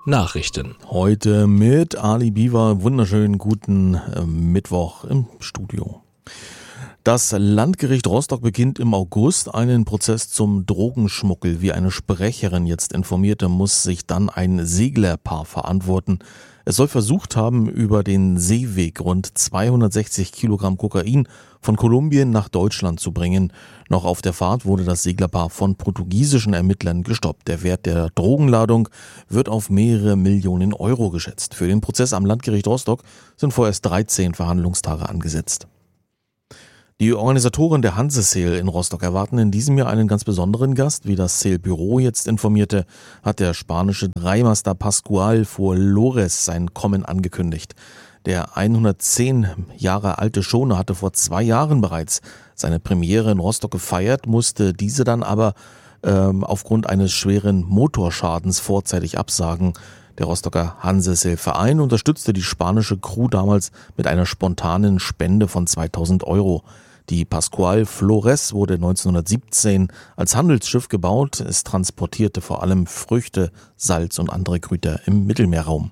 Nachrichten. Heute mit Ali Biwa. Wunderschönen guten Mittwoch im Studio. Das Landgericht Rostock beginnt im August einen Prozess zum Drogenschmuggel. Wie eine Sprecherin jetzt informierte, muss sich dann ein Seglerpaar verantworten. Es soll versucht haben, über den Seeweg rund 260 Kilogramm Kokain von Kolumbien nach Deutschland zu bringen. Noch auf der Fahrt wurde das Seglerpaar von portugiesischen Ermittlern gestoppt. Der Wert der Drogenladung wird auf mehrere Millionen Euro geschätzt. Für den Prozess am Landgericht Rostock sind vorerst 13 Verhandlungstage angesetzt. Die Organisatoren der Hanse-Sale in Rostock erwarten in diesem Jahr einen ganz besonderen Gast. Wie das Sale-Büro jetzt informierte, hat der spanische Dreimaster Pascual Flores sein Kommen angekündigt. Der 110 Jahre alte Schoner hatte vor 2 Jahren bereits seine Premiere in Rostock gefeiert, musste diese dann aber aufgrund eines schweren Motorschadens vorzeitig absagen. Der Rostocker Hanse-Sale-Verein unterstützte die spanische Crew damals mit einer spontanen Spende von 2000 Euro. Die Pascual Flores wurde 1917 als Handelsschiff gebaut. Es transportierte vor allem Früchte, Salz und andere Güter im Mittelmeerraum.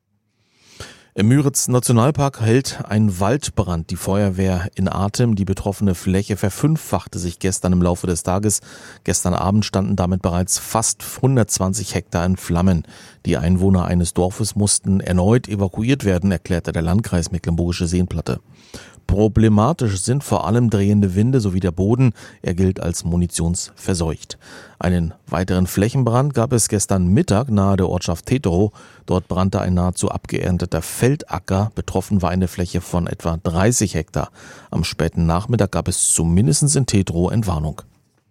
Im Müritz-Nationalpark hält ein Waldbrand die Feuerwehr in Atem. Die betroffene Fläche verfünffachte sich gestern im Laufe des Tages. Gestern Abend standen damit bereits fast 120 Hektar in Flammen. Die Einwohner eines Dorfes mussten erneut evakuiert werden, erklärte der Landkreis Mecklenburgische Seenplatte. Problematisch sind vor allem drehende Winde sowie der Boden. Er gilt als munitionsverseucht. Einen weiteren Flächenbrand gab es gestern Mittag nahe der Ortschaft Teterow. Dort brannte ein nahezu abgeernteter Feldacker. Betroffen war eine Fläche von etwa 30 Hektar. Am späten Nachmittag gab es zumindest in Teterow Entwarnung.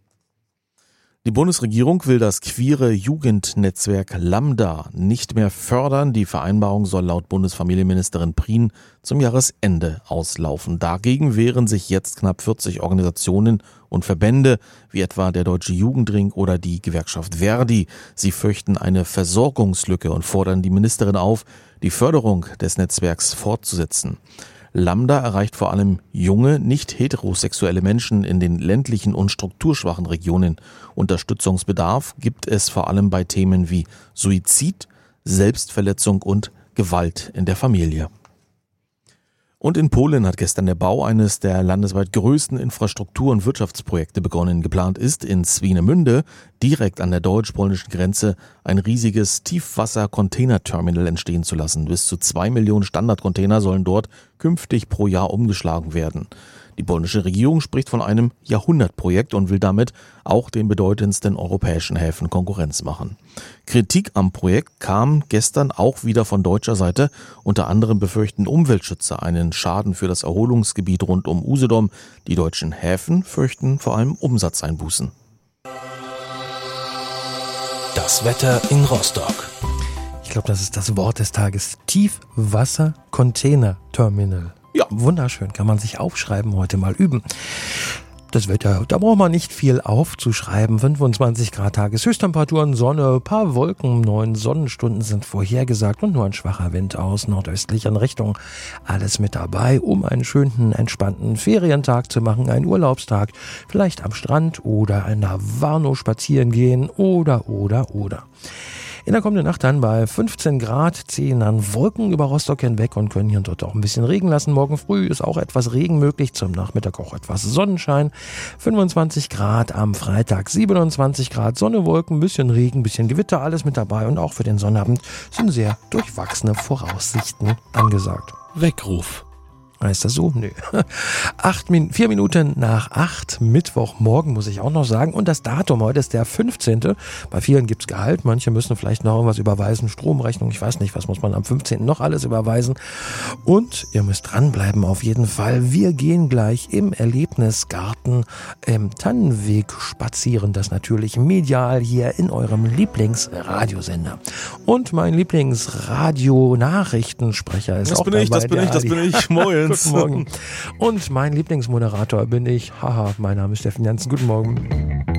Die Bundesregierung will das queere Jugendnetzwerk Lambda nicht mehr fördern. Die Vereinbarung soll laut Bundesfamilienministerin Prien zum Jahresende auslaufen. Dagegen wehren sich jetzt knapp 40 Organisationen und Verbände, wie etwa der Deutsche Jugendring oder die Gewerkschaft Verdi. Sie fürchten eine Versorgungslücke und fordern die Ministerin auf, die Förderung des Netzwerks fortzusetzen. Lambda erreicht vor allem junge, nicht heterosexuelle Menschen in den ländlichen und strukturschwachen Regionen. Unterstützungsbedarf gibt es vor allem bei Themen wie Suizid, Selbstverletzung und Gewalt in der Familie. Und in Polen hat gestern der Bau eines der landesweit größten Infrastruktur- und Wirtschaftsprojekte begonnen. Geplant ist, in Swinemünde, direkt an der deutsch-polnischen Grenze, ein riesiges Tiefwasser-Container-Terminal entstehen zu lassen. Bis zu 2 Millionen Standardcontainer sollen dort künftig pro Jahr umgeschlagen werden. Die polnische Regierung spricht von einem Jahrhundertprojekt und will damit auch den bedeutendsten europäischen Häfen Konkurrenz machen. Kritik am Projekt kam gestern auch wieder von deutscher Seite. Unter anderem befürchten Umweltschützer einen Schaden für das Erholungsgebiet rund um Usedom. Die deutschen Häfen fürchten vor allem Umsatzeinbußen. Das Wetter in Rostock. Ich glaube, das ist das Wort des Tages. Tiefwasser-Container-Terminal. Ja, wunderschön, kann man sich aufschreiben, heute mal üben. Das Wetter, da braucht man nicht viel aufzuschreiben. 25 Grad Tageshöchsttemperaturen, Sonne, paar Wolken, 9 Sonnenstunden sind vorhergesagt und nur ein schwacher Wind aus nordöstlicher Richtung. Alles mit dabei, um einen schönen, entspannten Ferientag zu machen, einen Urlaubstag, vielleicht am Strand oder in der Warnow spazieren gehen oder. In der kommenden Nacht dann bei 15 Grad ziehen dann Wolken über Rostock hinweg und können hier und dort auch ein bisschen Regen lassen. Morgen früh ist auch etwas Regen möglich, zum Nachmittag auch etwas Sonnenschein. 25 Grad am Freitag, 27 Grad Sonne, Wolken, ein bisschen Regen, ein bisschen Gewitter, alles mit dabei. Und auch für den Sonnabend sind sehr durchwachsene Voraussichten angesagt. Weckruf. Heißt das so? Nö. 4 Minuten nach 8, Mittwochmorgen muss ich auch noch sagen. Und das Datum heute ist der 15. Bei vielen gibt's Gehalt, manche müssen vielleicht noch irgendwas überweisen, Stromrechnung, ich weiß nicht, was muss man am 15. noch alles überweisen. Und ihr müsst dranbleiben auf jeden Fall. Wir gehen gleich im Erlebnisgarten im Tannenweg spazieren. Das natürlich medial hier in eurem Lieblingsradiosender. Und mein Lieblingsradio-Nachrichtensprecher ist das auch bin dabei. Das bin ich. Moin. Guten Morgen. Und mein Lieblingsmoderator bin ich. Haha, mein Name ist Steffen Janssen. Guten Morgen.